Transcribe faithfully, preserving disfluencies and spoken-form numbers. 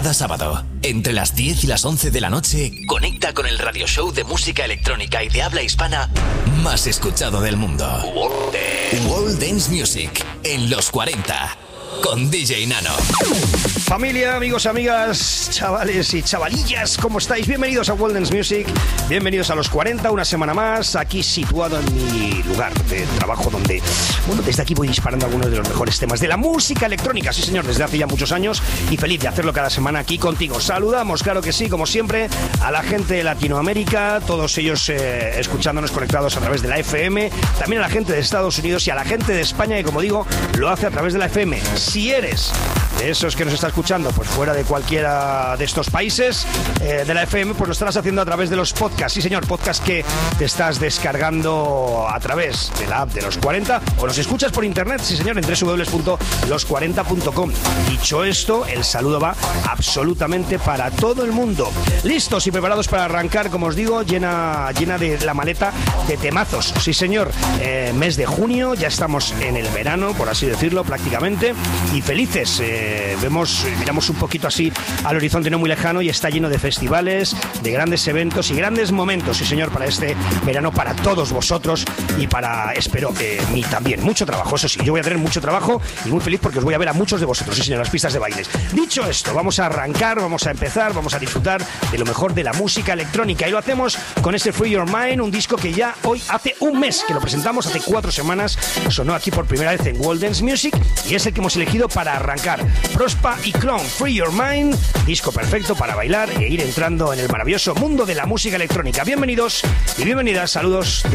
Cada sábado, entre las diez y las once de la noche, conecta con el radio show de música electrónica y de habla hispana más escuchado del mundo. World Dance Music, en los cuarenta, con D J Nano. Familia, amigos, amigas, chavales y chavalillas, ¿cómo estáis? Bienvenidos a World Dance Music, bienvenidos a los cuarenta, una semana más, aquí situado en mi lugar de trabajo donde, bueno, desde aquí voy disparando algunos de los mejores temas de la música electrónica, sí señor, desde hace ya muchos años, y feliz de hacerlo cada semana aquí contigo. Saludamos, claro que sí, como siempre, a la gente de Latinoamérica, todos ellos eh, escuchándonos conectados a través de la F M, también a la gente de Estados Unidos y a la gente de España, que como digo, lo hace a través de la F M. Si eres de esos que nos está escuchando pues fuera de cualquiera de estos países eh, de la F M, pues lo estarás haciendo a través de los podcasts. Sí señor, podcast que te estás descargando a través de la app de los cuarenta, o nos escuchas por internet, sí señor, en doble u doble u doble u punto los cuarenta punto com. Dicho esto, el saludo va absolutamente para todo el mundo. Listos y preparados para arrancar, como os digo, llena, llena de la maleta de temazos. Sí señor, eh, mes de junio, ya estamos en el verano, por así decirlo, prácticamente, y felices. eh, vemos, miramos un poquito así al horizonte no muy lejano y está lleno de festivales, de grandes eventos y grandes momentos, sí señor, para este verano, para todos vosotros y para, espero, eh, mí también. Mucho trabajo, eso sí, yo voy a tener mucho trabajo y muy feliz porque os voy a ver a muchos de vosotros, sí señor, las pistas de bailes. Dicho esto, vamos a arrancar, vamos a empezar, vamos a disfrutar de lo mejor de la música electrónica y lo hacemos con este Free Your Mind, un disco que ya hoy hace un mes que lo presentamos, hace cuatro semanas, sonó aquí por primera vez en World Dance Music y es el que hemos elegido para arrancar. Prospa y Clone, Free Your Mind, disco perfecto para bailar e ir entrando en el maravilloso mundo de la música electrónica. Bienvenidos y bienvenidas, saludos.